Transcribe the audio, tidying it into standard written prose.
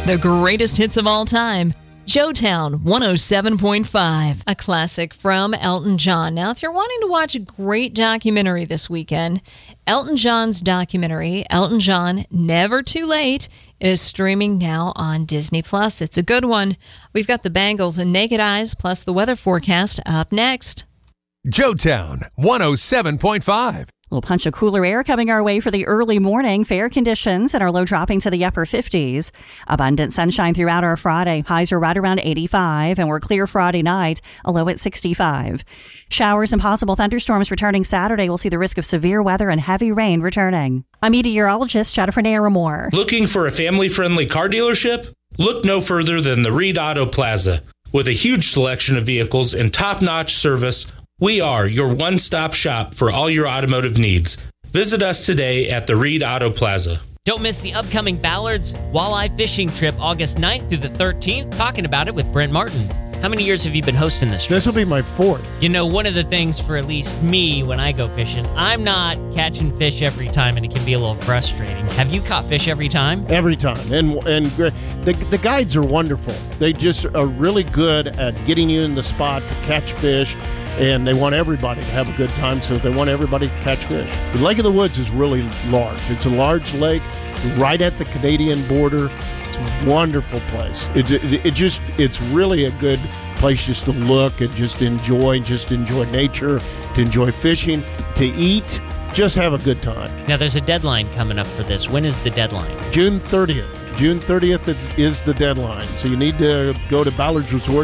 The greatest hits of all time. Joetown 107.5, a classic from Elton John. Now, if you're wanting to watch a great documentary this weekend, Elton John's documentary, Elton John, Never Too Late, is streaming now on Disney+. It's a good one. We've got the Bangles and Naked Eyes, plus the weather forecast up next. Joetown 107.5. A little punch of cooler air coming our way for the early morning. Fair conditions and our low dropping to the upper 50s. Abundant sunshine throughout our Friday. Highs are right around 85, and we're clear Friday night, a low at 65. Showers and possible thunderstorms returning Saturday. We'll see the risk of severe weather and heavy rain returning. I'm meteorologist Jennifer Naramore. Looking for a family-friendly car dealership? Look no further than the Reed Auto Plaza. With a huge selection of vehicles and top-notch service, we are your one-stop shop for all your automotive needs. Visit us today at the Reed Auto Plaza. Don't miss the upcoming Ballard's Walleye Fishing Trip August 9th through the 13th. Talking about it with Brent Martin. How many years have you been hosting this trip? This will be my fourth. You know, one of the things for at least me when I go fishing, I'm not catching fish every time, and it can be a little frustrating. Have you caught fish every time? Every time. And the guides are wonderful. They just are really good at getting you in the spot to catch fish, and they want everybody to have a good time, so they want everybody to catch fish. The Lake of the Woods is really large. It's a large lake right at the Canadian border. It's a wonderful place. It's really a good place just to look and just enjoy nature, to enjoy fishing, to eat, just have a good time. Now, there's a deadline coming up for this. When is the deadline? June 30th. June 30th is the deadline. So you need to go to Ballard's Resort